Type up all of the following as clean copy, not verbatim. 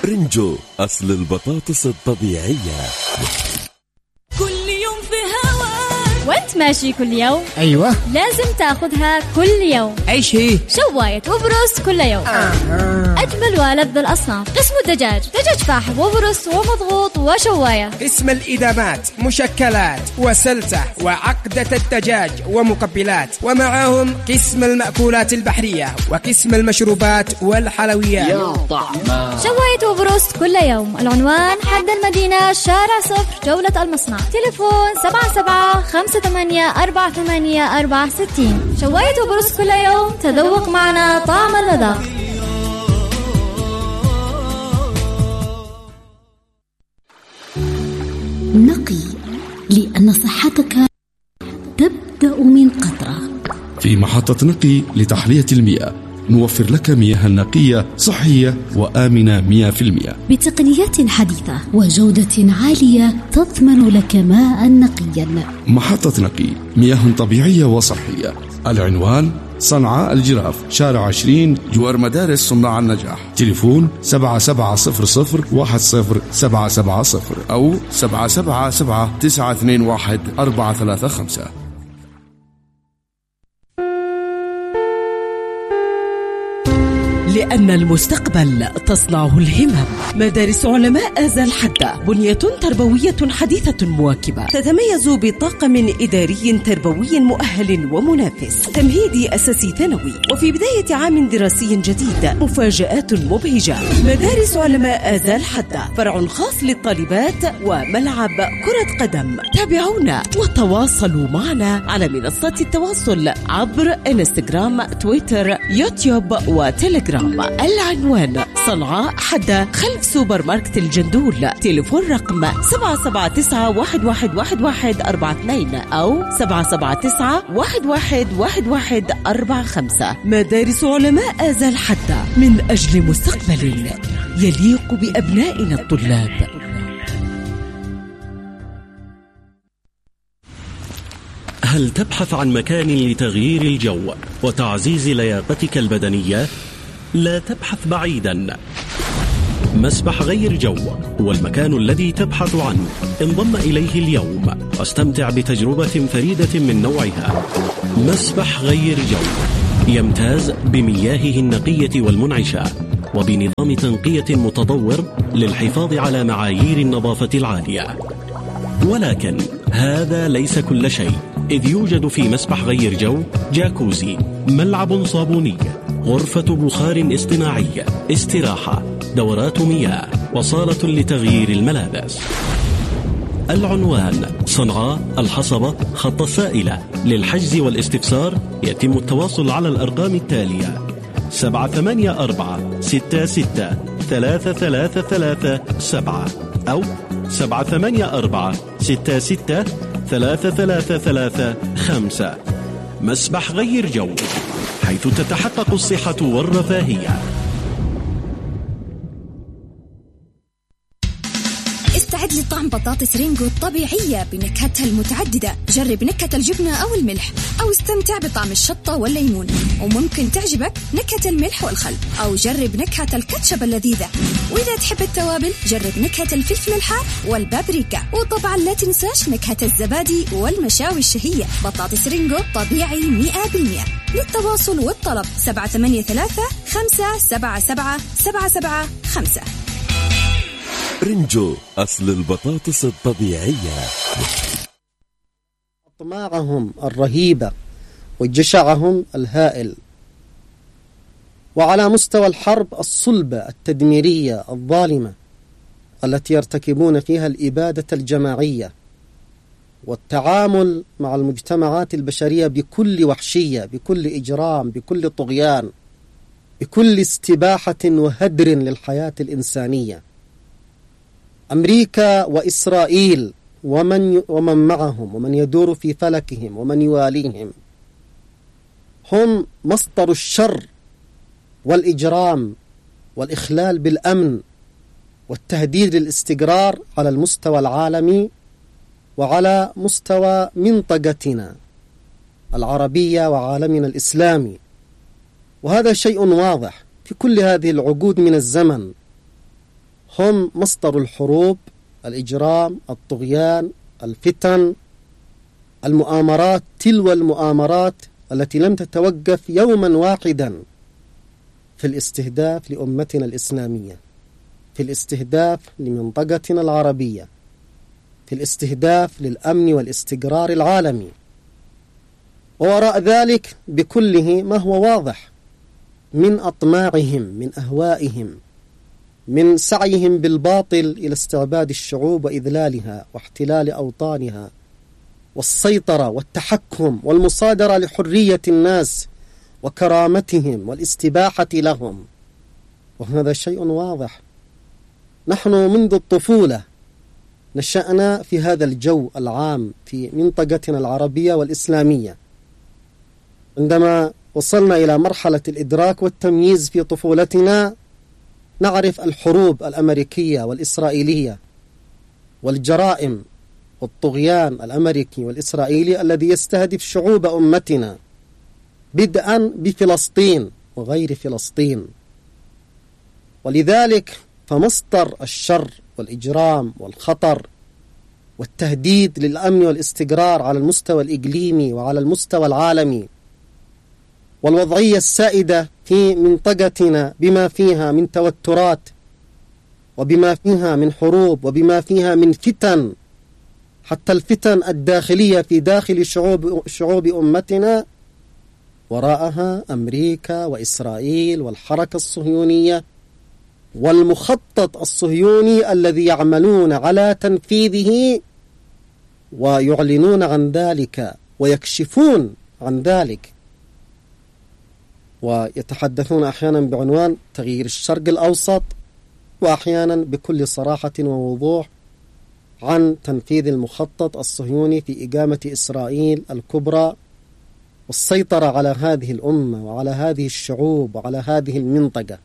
رنجو أصل البطاطس الطبيعية. كل يوم في هوا وانت ماشي كل يوم. أيوة لازم تاخذها كل يوم. أيش هي؟ شواية وبروست كل يوم. أجمل وألذ الأصناف. قسم الدجاج، دجاج فاحم وبروست ومضغوط وشواية. قسم الإدامات، مشكلات وسلتة وعقدة الدجاج ومقبلات، ومعهم قسم المأكولات البحرية وقسم المشروبات والحلويات. يا طعم شواية وبروست كل يوم. العنوان حد المدينة، شارع 0 جولة المصنع. تليفون 77-58-48-64. شواية وبروست كل يوم، تذوق معنا طعم اللذة. نقي، لأن صحتك تبدأ من قطرة. في محطة نقي لتحلية المياه نوفر لك مياه نقية صحية وآمنة 100%، بتقنيات حديثة وجودة عالية تضمن لك ماء نقيا. محطة نقي، مياه طبيعية وصحية. العنوان صنعاء الجراف، شارع 20 جوار مدارس صناع النجاح. تليفون 7700100770 أو 777921-435. لأن المستقبل تصنعه الهمم. مدارس علماء آزال حدة، بنية تربوية حديثة مواكبة، تتميز بطاقم إداري تربوي مؤهل ومنافس، تمهيدي أساسي ثانوي، وفي بداية عام دراسي جديد مفاجآت مبهجة. مدارس علماء آزال حدة، فرع خاص للطالبات وملعب كرة قدم. تابعونا وتواصلوا معنا على منصات التواصل عبر انستغرام، تويتر، يوتيوب وتليجرام. العنوان صنعاء حدة، خلف سوبر ماركت الجندول. تليفون رقم 779-111142 أو 779-111145. مدارس علماء آزال حدة، من أجل مستقبل يليق بأبنائنا الطلاب. هل تبحث عن مكان لتغيير الجو وتعزيز لياقتك البدنية؟ لا تبحث بعيدا. مسبح غير جو هو المكان الذي تبحث عنه. انضم إليه اليوم واستمتع بتجربة فريدة من نوعها. مسبح غير جو يمتاز بمياهه النقية والمنعشة وبنظام تنقية متطور للحفاظ على معايير النظافة العالية. ولكن هذا ليس كل شيء، إذ يوجد في مسبح غير جو جاكوزي، ملعب صابوني، غرفة بخار اصطناعي، استراحة، دورات مياه، وصالة لتغيير الملابس. العنوان صنعاء الحصبة، خط السائلة. للحجز والاستفسار يتم التواصل على الأرقام التالية: 784-66-3337 أو 784-66-3335. مسبح غير جو، حيث تتحقق الصحة والرفاهية. استعد لطعم بطاطس رينجو الطبيعية بنكهتها المتعددة. جرب نكهة الجبنة أو الملح، أو استمتع بطعم الشطة والليمون، وممكن تعجبك نكهة الملح والخل، أو جرب نكهة الكاتشب اللذيذة. وإذا تحب التوابل جرب نكهة الفلفل الحار والبابريكا، وطبعا لا تنساش نكهة الزبادي والمشاوي الشهية. بطاطس رينجو طبيعي 100%. للتواصل والطلب 783-577-775. رنجو أصل البطاطس الطبيعية. أطماعهم الرهيبة وجشعهم الهائل، وعلى مستوى الحرب الصلبة التدميرية الظالمة التي يرتكبون فيها الإبادة الجماعية والتعامل مع المجتمعات البشرية بكل وحشية، بكل إجرام، بكل طغيان، بكل استباحة وهدر للحياة الإنسانية. أمريكا وإسرائيل ومن معهم ومن يدور في فلكهم ومن يواليهم هم مصدر الشر والإجرام والإخلال بالأمن والتهديد للاستقرار على المستوى العالمي وعلى مستوى منطقتنا العربية وعالمنا الإسلامي. وهذا شيء واضح في كل هذه العقود من الزمن. هم مصدر الحروب، الإجرام، الطغيان، الفتن، المؤامرات تلو المؤامرات التي لم تتوقف يوما واحدا في الاستهداف لأمتنا الإسلامية، في الاستهداف لمنطقتنا العربية، في الاستهداف للأمن والاستقرار العالمي. ووراء ذلك بكله ما هو واضح من أطماعهم، من أهوائهم، من سعيهم بالباطل إلى استعباد الشعوب وإذلالها واحتلال أوطانها والسيطرة والتحكم والمصادرة لحرية الناس وكرامتهم والاستباحة لهم. وهذا شيء واضح. نحن منذ الطفولة نشأنا في هذا الجو العام في منطقتنا العربية والإسلامية. عندما وصلنا إلى مرحلة الإدراك والتمييز في طفولتنا نعرف الحروب الأمريكية والإسرائيلية والجرائم والطغيان الأمريكي والإسرائيلي الذي يستهدف شعوب أمتنا، بدءا بفلسطين وغير فلسطين. ولذلك فمصدر الشر والإجرام والخطر والتهديد للأمن والاستقرار على المستوى الإقليمي وعلى المستوى العالمي، والوضعية السائدة في منطقتنا بما فيها من توترات وبما فيها من حروب وبما فيها من فتن، حتى الفتن الداخلية في داخل شعوب أمتنا، وراءها أمريكا وإسرائيل والحركة الصهيونية والمخطط الصهيوني الذي يعملون على تنفيذه ويعلنون عن ذلك ويكشفون عن ذلك، ويتحدثون أحيانا بعنوان تغيير الشرق الأوسط، وأحيانا بكل صراحة ووضوح عن تنفيذ المخطط الصهيوني في إقامة إسرائيل الكبرى والسيطرة على هذه الأمة وعلى هذه الشعوب وعلى هذه المنطقة.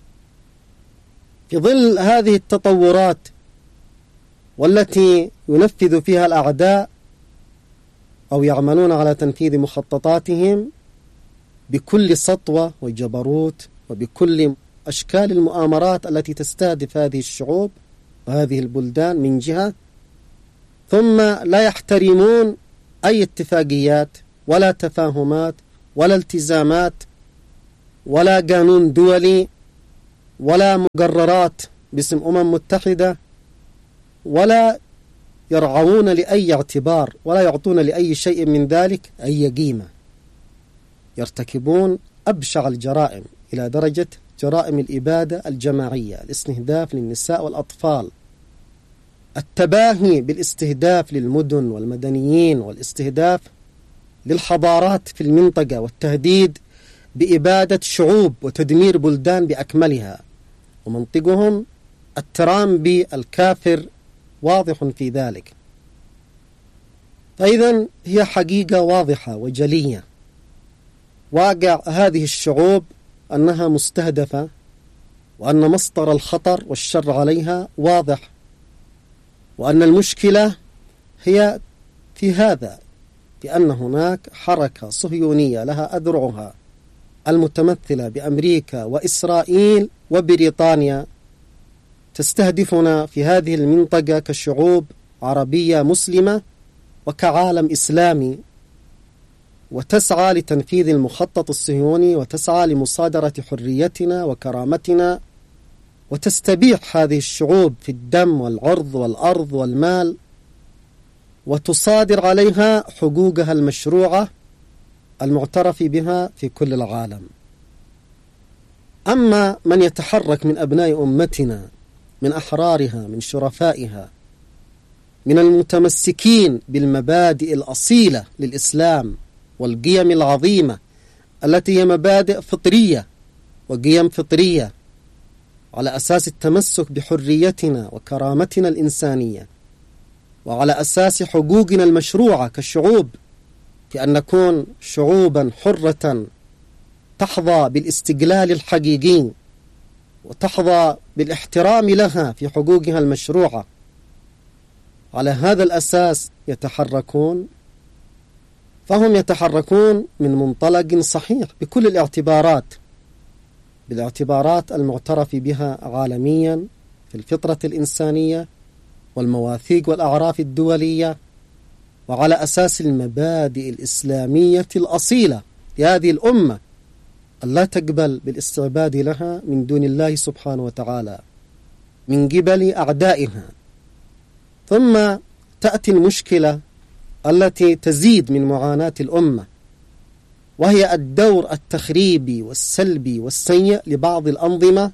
في ظل هذه التطورات والتي ينفذ فيها الأعداء أو يعملون على تنفيذ مخططاتهم بكل سطوة وجبروت وبكل أشكال المؤامرات التي تستهدف هذه الشعوب وهذه البلدان من جهة، ثم لا يحترمون أي اتفاقيات ولا تفاهمات ولا التزامات ولا قانون دولي ولا مقررات باسم متحدة، ولا يرعون لأي اعتبار ولا يعطون لأي شيء من ذلك أي قيمة. يرتكبون أبشع الجرائم إلى درجة جرائم الإبادة الجماعية، الاستهداف للنساء والأطفال، التباهي بالاستهداف للمدن والمدنيين والاستهداف للحضارات في المنطقة والتهديد بإبادة شعوب وتدمير بلدان بأكملها، ومنطقهم الترام بالكافر واضح في ذلك. فإذن هي حقيقة واضحة وجلية، واقع هذه الشعوب أنها مستهدفة وأن مصدر الخطر والشر عليها واضح، وأن المشكلة هي في هذا، بأن هناك حركة صهيونية لها أذرعها المتمثلة بأمريكا وإسرائيل وبريطانيا تستهدفنا في هذه المنطقة كشعوب عربية مسلمة وكعالم إسلامي، وتسعى لتنفيذ المخطط الصهيوني وتسعى لمصادرة حريتنا وكرامتنا، وتستبيح هذه الشعوب في الدم والعرض والأرض والمال، وتصادر عليها حقوقها المشروعة المعترف بها في كل العالم. أما من يتحرك من أبناء أمتنا، من أحرارها، من شرفائها، من المتمسكين بالمبادئ الأصيلة للإسلام والقيم العظيمة التي هي مبادئ فطرية وقيم فطرية على أساس التمسك بحريتنا وكرامتنا الإنسانية، وعلى أساس حقوقنا المشروعة كشعوب في أن نكون شعوبا حرة تحظى بالاستقلال الحقيقي وتحظى بالاحترام لها في حقوقها المشروعة. على هذا الأساس يتحركون، فهم يتحركون من منطلق صحيح بكل الاعتبارات، بالاعتبارات المعترف بها عالميا في الفطرة الإنسانية والمواثيق والأعراف الدولية، وعلى أساس المبادئ الإسلامية الأصيلة لهذه الأمة ألا تقبل بالاستعباد لها من دون الله سبحانه وتعالى من قبل أعدائها. ثم تأتي المشكلة التي تزيد من معاناة الأمة، وهي الدور التخريبي والسلبي والسيء لبعض الأنظمة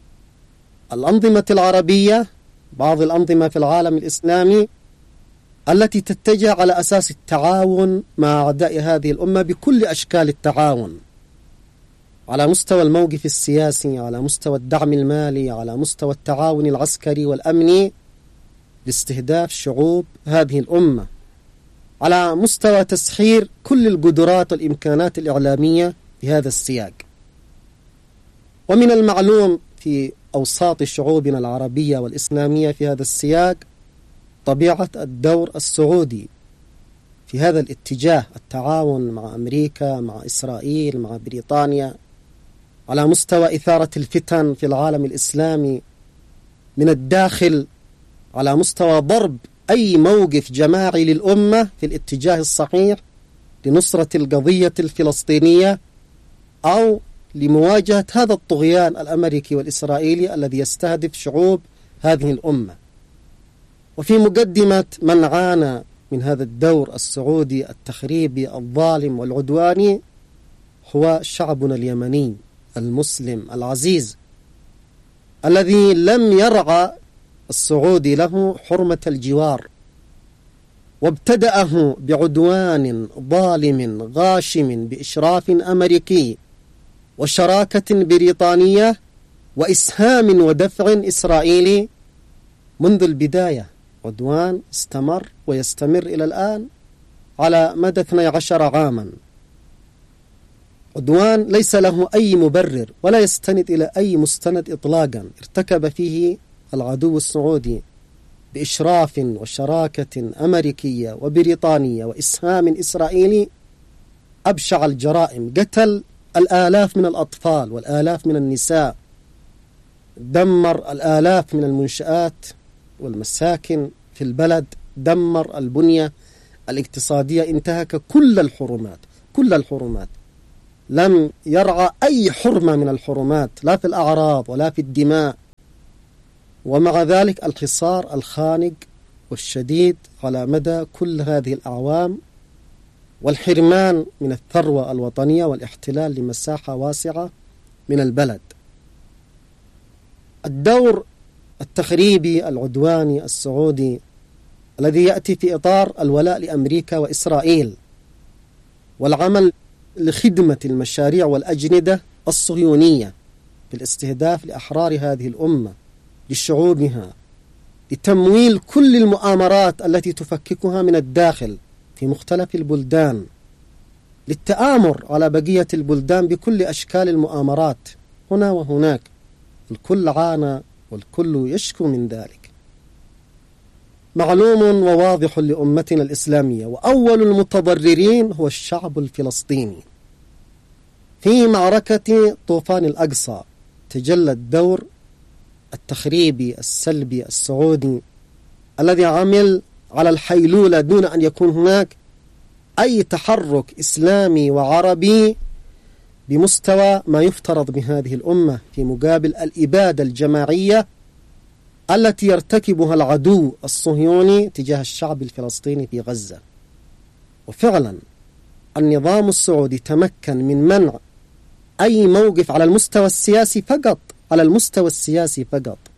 العربية، بعض الأنظمة في العالم الإسلامي التي تتجه على أساس التعاون مع أعداء هذه الأمة بكل أشكال التعاون، على مستوى الموقف السياسي، على مستوى الدعم المالي، على مستوى التعاون العسكري والأمني لاستهداف شعوب هذه الأمة، على مستوى تسخير كل القدرات والإمكانات الإعلامية في هذا السياق. ومن المعلوم في أوساط شعوبنا العربية والإسلامية في هذا السياق طبيعة الدور السعودي في هذا الاتجاه، التعاون مع أمريكا، مع إسرائيل، مع بريطانيا، على مستوى إثارة الفتن في العالم الإسلامي من الداخل، على مستوى ضرب أي موقف جماعي للأمة في الاتجاه الصحيح لنصرة القضية الفلسطينية أو لمواجهة هذا الطغيان الأمريكي والإسرائيلي الذي يستهدف شعوب هذه الأمة. وفي مقدمة من عانى من هذا الدور السعودي التخريبي الظالم والعدواني هو شعبنا اليمني المسلم العزيز، الذي لم يرعى السعودي له حرمة الجوار، وابتدأه بعدوان ظالم غاشم بإشراف أمريكي وشراكة بريطانية وإسهام ودفع إسرائيلي منذ البداية. عدوان استمر ويستمر إلى الآن على مدى 12 عاما. عدوان ليس له أي مبرر ولا يستند إلى أي مستند إطلاقا ارتكب فيه العدو السعودي بإشراف وشراكة أمريكية وبريطانية وإسهام إسرائيلي أبشع الجرائم. قتل الآلاف من الأطفال والآلاف من النساء، دمر الآلاف من المنشآت والمساكن في البلد، دمر البنية الاقتصادية، انتهك كل الحرمات، لم يرعى أي حرمة من الحرمات لا في الأعراض ولا في الدماء. ومع ذلك الحصار الخانق والشديد على مدى كل هذه الأعوام، والحرمان من الثروة الوطنية والاحتلال لمساحة واسعة من البلد. الدور التخريبي العدواني السعودي الذي يأتي في إطار الولاء لأمريكا وإسرائيل والعمل لخدمة المشاريع والأجندة الصهيونية بالاستهداف لأحرار هذه الأمة، لشعوبها، لتمويل كل المؤامرات التي تفككها من الداخل في مختلف البلدان، للتآمر على بقية البلدان بكل أشكال المؤامرات هنا وهناك. الكل عانى والكل يشكو من ذلك. معلوم وواضح لأمتنا الإسلامية، وأول المتضررين هو الشعب الفلسطيني. في معركة طوفان الأقصى تجلى الدور التخريبي السلبي السعودي الذي عمل على الحيلولة دون أن يكون هناك أي تحرك إسلامي وعربي بمستوى ما يفترض بهذه الأمة في مقابل الإبادة الجماعية التي يرتكبها العدو الصهيوني تجاه الشعب الفلسطيني في غزة. وفعلا النظام السعودي تمكن من منع أي موقف على المستوى السياسي فقط